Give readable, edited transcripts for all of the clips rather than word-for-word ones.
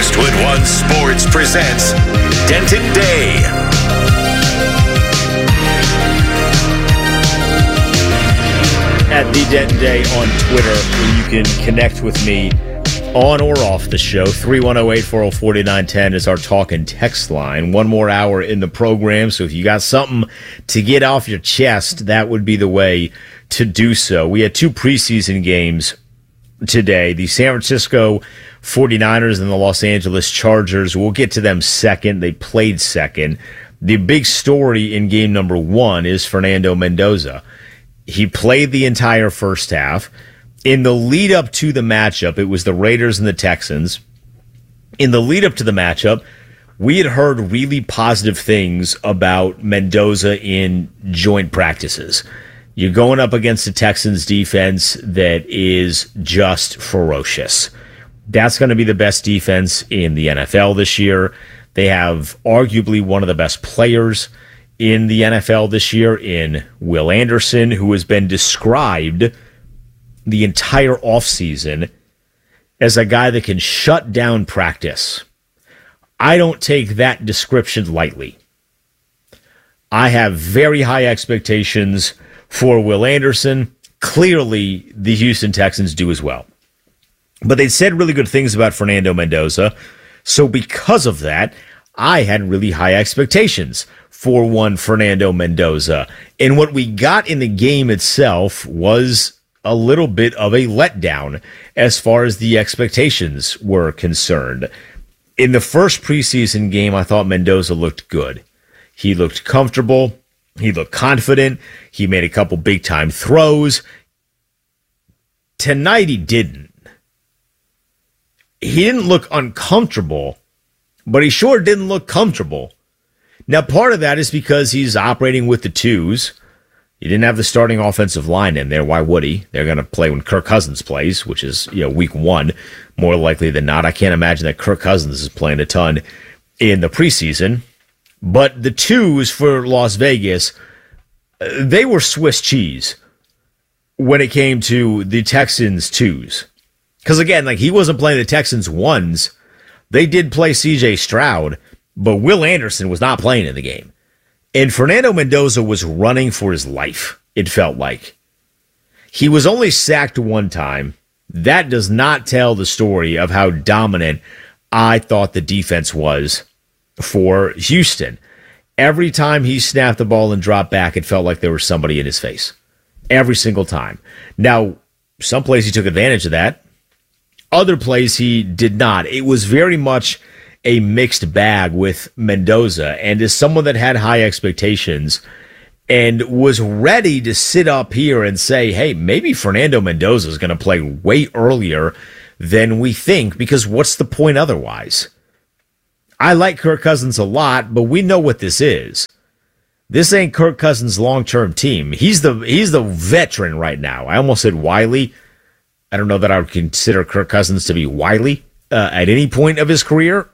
Westwood One Sports presents Denton Day. At the Denton Day on Twitter, where you can connect with me on or off the show. 310-840-4910 is our talk and text line. One more hour in the program, so if you got something to get off your chest, that would be the way to do so. We had two preseason games today. The San Francisco 49ers and the Los Angeles Chargers. We'll get to them second. They played second. The big story in game number one is Fernando Mendoza. He played the entire first half. In the lead up to the matchup, it was the Raiders and the Texans. In the lead up to the matchup, we had heard really positive things about Mendoza in joint practices. You're going up against the Texans defense that is just ferocious. That's going to be the best defense in the NFL this year. They have arguably one of the best players in the NFL this year in Will Anderson, who has been described the entire offseason as a guy that can shut down practice. I don't take that description lightly. I have very high expectations for Will Anderson. Clearly, the Houston Texans do as well. But they said really good things about Fernando Mendoza. So because of that, I had really high expectations for one Fernando Mendoza. And what we got in the game itself was a little bit of a letdown as far as the expectations were concerned. In the first preseason game, I thought Mendoza looked good. He looked comfortable. He looked confident. He made a couple big-time throws. Tonight, he didn't. He didn't look uncomfortable, but he sure didn't look comfortable. Now, part of that is because he's operating with the twos. He didn't have the starting offensive line in there. Why would he? They're going to play when Kirk Cousins plays, which is week one, more likely than not. I can't imagine that Kirk Cousins is playing a ton in the preseason. But the twos for Las Vegas, they were Swiss cheese when it came to the Texans twos. Because, again, he wasn't playing the Texans ones. They did play C.J. Stroud, but Will Anderson was not playing in the game. And Fernando Mendoza was running for his life, it felt like. He was only sacked one time. That does not tell the story of how dominant I thought the defense was for Houston. Every time he snapped the ball and dropped back, it felt like there was somebody in his face. Every single time. Now, some plays he took advantage of that. Other plays he did not. It was very much a mixed bag with Mendoza. And as someone that had high expectations and was ready to sit up here and say, hey, maybe Fernando Mendoza is going to play way earlier than we think, because what's the point otherwise? I like Kirk Cousins a lot, but we know what this is. This ain't Kirk Cousins' long-term team. He's the veteran right now. I almost said wily. I don't know that I would consider Kirk Cousins to be wily at any point of his career.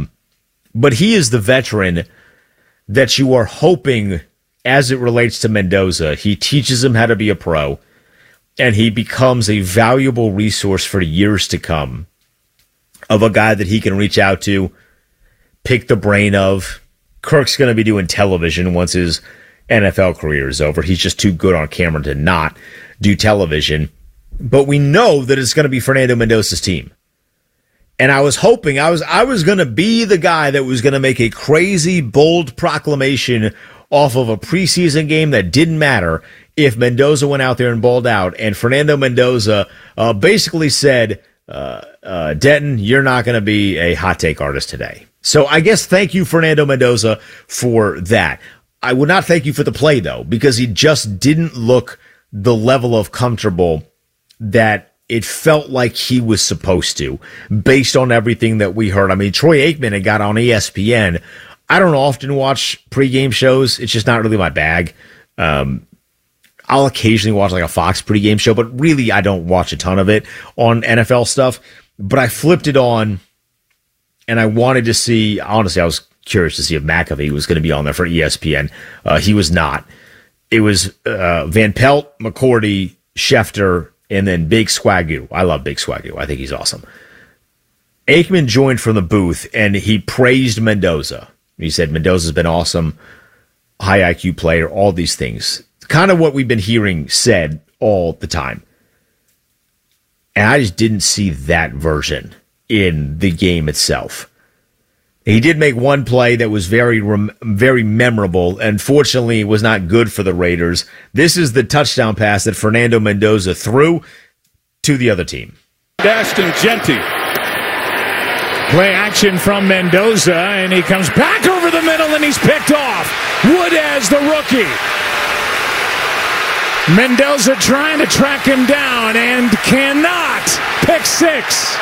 But he is the veteran that you are hoping, as it relates to Mendoza, he teaches him how to be a pro, and he becomes a valuable resource for years to come of a guy that he can reach out to, pick the brain of. Kirk's going to be doing television once his NFL career is over. He's just too good on camera to not do television. But we know that it's going to be Fernando Mendoza's team. And I was hoping, I was going to be the guy that was going to make a crazy, bold proclamation off of a preseason game that didn't matter if Mendoza went out there and balled out. And Fernando Mendoza basically said, Denton, you're not going to be a hot take artist today. So I guess thank you, Fernando Mendoza, for that. I would not thank you for the play, though, because he just didn't look the level of comfortable that it felt like he was supposed to, based on everything that we heard. I mean, Troy Aikman had got on ESPN. I don't often watch pregame shows. It's just not really my bag. I'll occasionally watch a Fox pregame show, but really I don't watch a ton of it on NFL stuff. But I flipped it on, and I wanted to see, honestly, I was curious to see if McAfee was going to be on there for ESPN. He was not. It was Van Pelt, McCourty, Schefter, and then Big Swagoo. I love Big Swagoo. I think he's awesome. Aikman joined from the booth, and he praised Mendoza. He said Mendoza's been awesome, high IQ player, all these things. Kind of what we've been hearing said all the time. And I just didn't see that version in the game itself. He did make one play that was very memorable. Unfortunately, it was not good for the Raiders. This is the touchdown pass that Fernando Mendoza threw to the other team. Ashton Jeanty. Play action from Mendoza, and he comes back over the middle, and he's picked off. Woodez, the rookie. Mendoza trying to track him down and cannot. Pick six.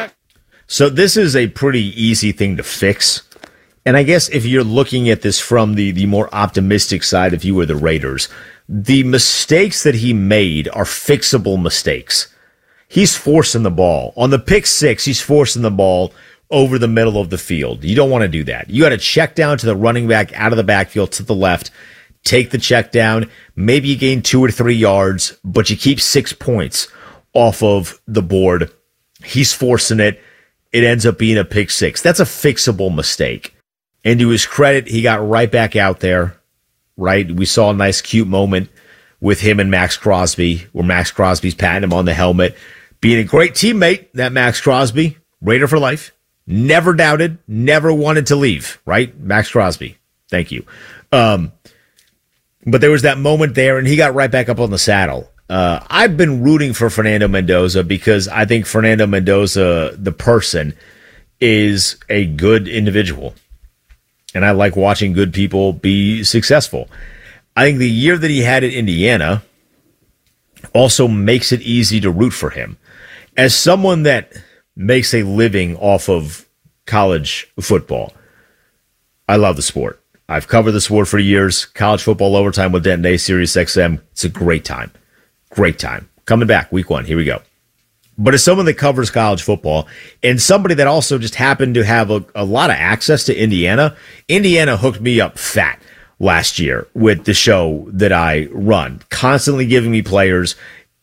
So this is a pretty easy thing to fix. And I guess if you're looking at this from the more optimistic side, if you were the Raiders, the mistakes that he made are fixable mistakes. He's forcing the ball. On the pick six, he's forcing the ball over the middle of the field. You don't want to do that. You got to check down to the running back out of the backfield to the left, take the check down. Maybe you gain 2 or 3 yards, but you keep 6 points off of the board. He's forcing it. It ends up being a pick six. That's a fixable mistake. And to his credit, he got right back out there, right? We saw a nice, cute moment with him and Max Crosby, where Max Crosby's patting him on the helmet. Being a great teammate, that Max Crosby, Raider for life. Never doubted, never wanted to leave, right? Max Crosby. Thank you. But there was that moment there, and he got right back up on the saddle. I've been rooting for Fernando Mendoza because I think Fernando Mendoza, the person, is a good individual. And I like watching good people be successful. I think the year that he had at Indiana also makes it easy to root for him. As someone that makes a living off of college football, I love the sport. I've covered the sport for years. College football overtime with Denton A, Sirius XM. It's a great time. Great time. Coming back, week 1. Here we go. But as someone that covers college football and somebody that also just happened to have a lot of access to Indiana, Indiana hooked me up fat last year with the show that I run, constantly giving me players.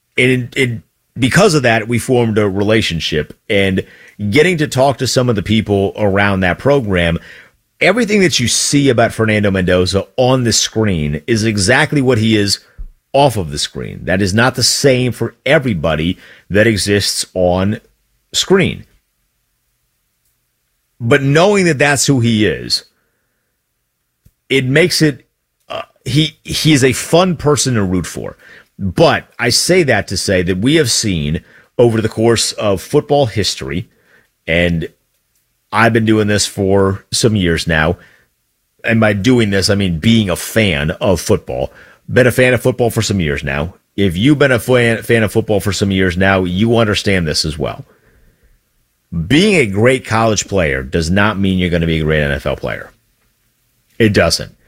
And because of that, we formed a relationship, and getting to talk to some of the people around that program. Everything that you see about Fernando Mendoza on the screen is exactly what he is off of the screen. That is not the same for everybody that exists on screen. But knowing that that's who he is, it makes it, he is a fun person to root for. But I say that to say that we have seen over the course of football history, and I've been doing this for some years now. And by doing this, I mean being a fan of football. Been a fan of football for some years now. If you've been a fan of football for some years now, you understand this as well. Being a great college player does not mean you're going to be a great NFL player. It doesn't.